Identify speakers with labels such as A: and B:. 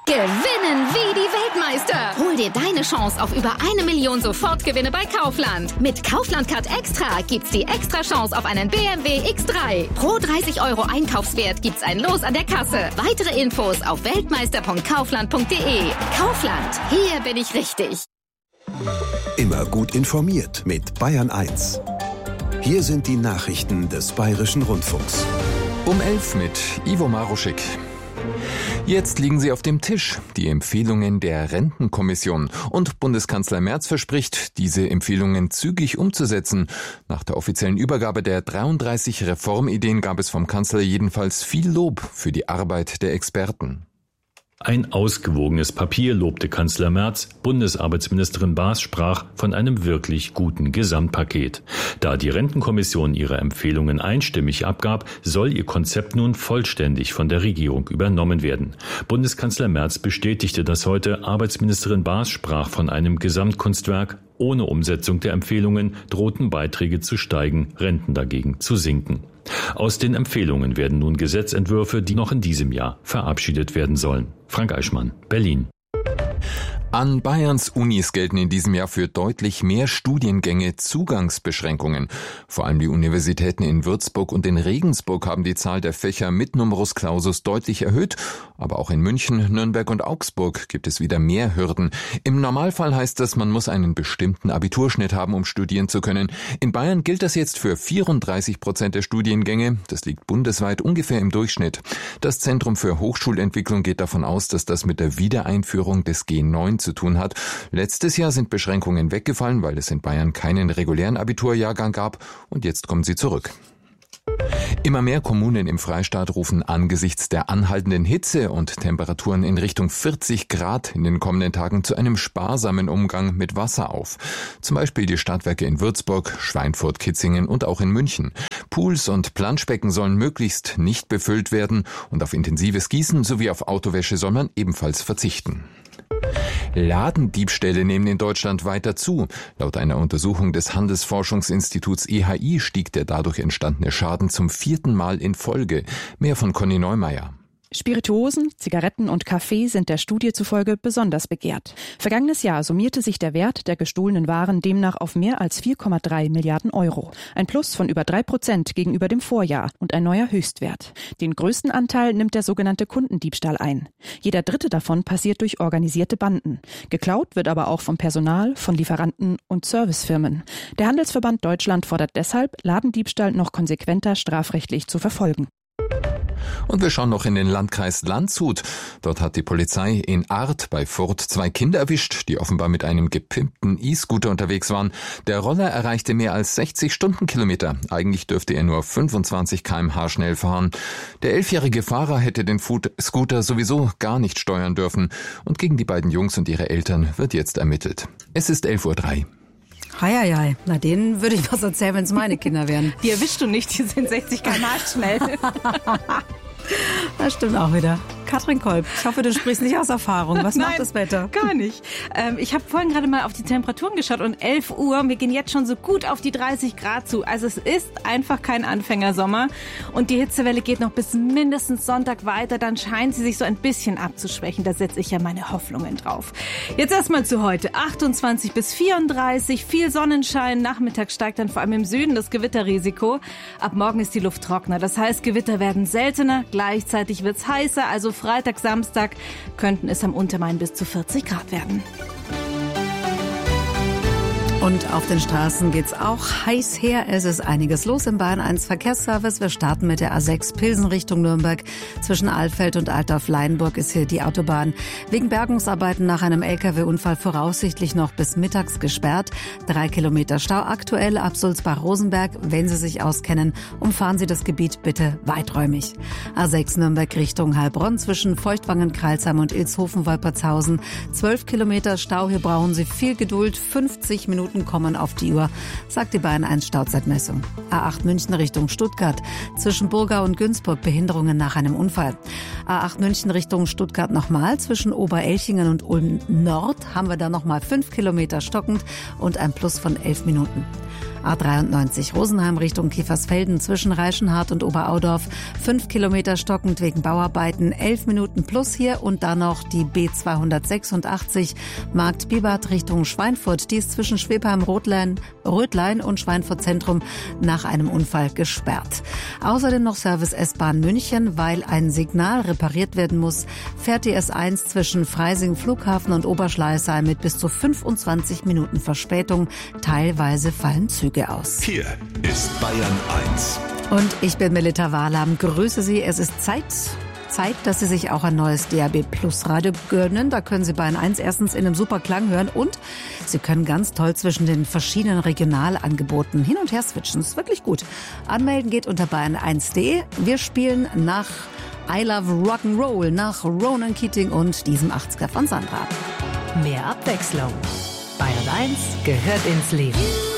A: Gewinnen wie die Weltmeister. Hol dir deine Chance auf über 1 Million Sofortgewinne bei Kaufland. Mit Kaufland Card Extra gibt's die extra Chance auf einen BMW X3. Pro 30 € Einkaufswert gibt's ein Los an der Kasse. Weitere Infos auf weltmeister.kaufland.de. Kaufland, hier bin ich richtig.
B: Immer gut informiert mit Bayern 1. Hier sind die Nachrichten des Bayerischen Rundfunks.
C: Um 11 mit Ivo Maruschik. Jetzt liegen sie auf dem Tisch, die Empfehlungen der Rentenkommission. Und Bundeskanzler Merz verspricht, diese Empfehlungen zügig umzusetzen. Nach der offiziellen Übergabe der 33 Reformideen gab es vom Kanzler jedenfalls viel Lob für die Arbeit der Experten.
D: Ein ausgewogenes Papier, lobte Kanzler Merz. Bundesarbeitsministerin Baas sprach von einem wirklich guten Gesamtpaket. Da die Rentenkommission ihre Empfehlungen einstimmig abgab, soll ihr Konzept nun vollständig von der Regierung übernommen werden. Bundeskanzler Merz bestätigte das heute. Arbeitsministerin Baas sprach von einem Gesamtkunstwerk. Ohne Umsetzung der Empfehlungen drohten Beiträge zu steigen, Renten dagegen zu sinken. Aus den Empfehlungen werden nun Gesetzentwürfe, die noch in diesem Jahr verabschiedet werden sollen. Frank Eichmann, Berlin.
C: An Bayerns Unis gelten in diesem Jahr für deutlich mehr Studiengänge Zugangsbeschränkungen. Vor allem die Universitäten in Würzburg und in Regensburg haben die Zahl der Fächer mit Numerus Clausus deutlich erhöht. Aber auch in München, Nürnberg und Augsburg gibt es wieder mehr Hürden. Im Normalfall heißt das, man muss einen bestimmten Abiturschnitt haben, um studieren zu können. In Bayern gilt das jetzt für 34% der Studiengänge. Das liegt bundesweit ungefähr im Durchschnitt. Das Zentrum für Hochschulentwicklung geht davon aus, dass das mit der Wiedereinführung des G9 zu tun hat. Letztes Jahr sind Beschränkungen weggefallen, weil es in Bayern keinen regulären Abiturjahrgang gab, und jetzt kommen sie zurück. Immer mehr Kommunen im Freistaat rufen angesichts der anhaltenden Hitze und Temperaturen in Richtung 40 Grad in den kommenden Tagen zu einem sparsamen Umgang mit Wasser auf. Zum Beispiel die Stadtwerke in Würzburg, Schweinfurt, Kitzingen und auch in München. Pools und Planschbecken sollen möglichst nicht befüllt werden und auf intensives Gießen sowie auf Autowäsche soll man ebenfalls verzichten. Ladendiebstähle nehmen in Deutschland weiter zu. Laut einer Untersuchung des Handelsforschungsinstituts EHI stieg der dadurch entstandene Schaden zum 4. Mal in Folge. Mehr von Conny Neumeier.
E: Spirituosen, Zigaretten und Kaffee sind der Studie zufolge besonders begehrt. Vergangenes Jahr summierte sich der Wert der gestohlenen Waren demnach auf mehr als 4,3 Milliarden Euro. Ein Plus von über 3% gegenüber dem Vorjahr und ein neuer Höchstwert. Den größten Anteil nimmt der sogenannte Kundendiebstahl ein. Jeder dritte davon passiert durch organisierte Banden. Geklaut wird aber auch vom Personal, von Lieferanten und Servicefirmen. Der Handelsverband Deutschland fordert deshalb, Ladendiebstahl noch konsequenter strafrechtlich zu verfolgen.
C: Und wir schauen noch in den Landkreis Landshut. Dort hat die Polizei in Arth bei Furth 2 Kinder erwischt, die offenbar mit einem gepimpten E-Scooter unterwegs waren. Der Roller erreichte mehr als 60 Stundenkilometer. Eigentlich dürfte er nur 25 km/h schnell fahren. Der 11-jährige Fahrer hätte den Scooter sowieso gar nicht steuern dürfen. Und gegen die beiden Jungs und ihre Eltern wird jetzt ermittelt. Es ist 11:03 Uhr.
F: Heieiei, na denen würde ich was erzählen, wenn es meine Kinder wären.
G: Die erwischst du nicht, die sind 60 km/h schnell.
F: Das stimmt auch wieder. Katrin Kolb, ich hoffe, du sprichst nicht aus Erfahrung. Was macht das Wetter?
G: Gar nicht. Ich habe vorhin gerade mal auf die Temperaturen geschaut und 11 Uhr, wir gehen jetzt schon so gut auf die 30 Grad zu. Also es ist einfach kein Anfängersommer und die Hitzewelle geht noch bis mindestens Sonntag weiter. Dann scheint sie sich so ein bisschen abzuschwächen. Da setze ich ja meine Hoffnungen drauf. Jetzt erstmal zu heute. 28 bis 34, viel Sonnenschein. Nachmittag steigt dann vor allem im Süden das Gewitterrisiko. Ab morgen ist die Luft trockener. Das heißt, Gewitter werden seltener. Gleichzeitig wird's heißer. Also Freitag, Samstag könnten es am Untermain bis zu 40 Grad werden.
F: Und auf den Straßen geht's auch heiß her. Es ist einiges los im Bayern 1 Verkehrsservice. Wir starten mit der A6 Pilsen Richtung Nürnberg. Zwischen Alfeld und Altdorf-Leienburg ist hier die Autobahn wegen Bergungsarbeiten nach einem LKW-Unfall voraussichtlich noch bis mittags gesperrt. 3 Kilometer Stau aktuell ab Sulzbach-Rosenberg. Wenn Sie sich auskennen, umfahren Sie das Gebiet bitte weiträumig. A6 Nürnberg Richtung Heilbronn zwischen Feuchtwangen, Kralsheim und Ilshofen-Wolpertshausen. 12 Kilometer Stau. Hier brauchen Sie viel Geduld. 50 Minuten kommen auf die Uhr, sagt die Bayern 1 Stauzeitmessung. A8 München Richtung Stuttgart. Zwischen Burgau und Günzburg Behinderungen nach einem Unfall. A8 München Richtung Stuttgart nochmal. Zwischen Oberelchingen und Ulm Nord haben wir da nochmal 5 Kilometer stockend und ein Plus von 11 Minuten. A93 Rosenheim Richtung Kiefersfelden zwischen Reichenhart und Oberaudorf. 5 Kilometer stockend wegen Bauarbeiten, 11 Minuten plus hier. Und dann noch die B286 Markt-Bibart Richtung Schweinfurt. Die ist zwischen Schwebheim-Rötlein und Schweinfurt Zentrum nach einem Unfall gesperrt. Außerdem noch Service S-Bahn München, weil ein Signal repariert werden muss, fährt die S1 zwischen Freising Flughafen und Oberschleißheim mit bis zu 25 Minuten Verspätung. Teilweise fallen Züge aus.
B: Hier ist Bayern 1.
F: Und ich bin Melita Wahlam. Grüße Sie. Es ist Zeit, dass Sie sich auch ein neues DAB Plus Radio gönnen. Da können Sie Bayern 1 erstens in einem super Klang hören und Sie können ganz toll zwischen den verschiedenen Regionalangeboten hin und her switchen. Das ist wirklich gut. Anmelden geht unter bayern1.de. Wir spielen nach I Love Rock'n'Roll, nach Ronan Keating und diesem 80er von Sandra.
H: Mehr Abwechslung. Bayern 1 gehört ins Leben.